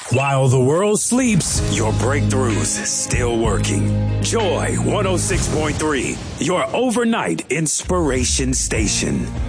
While the world sleeps, your breakthroughs still working. Joy 106.3, your overnight inspiration station.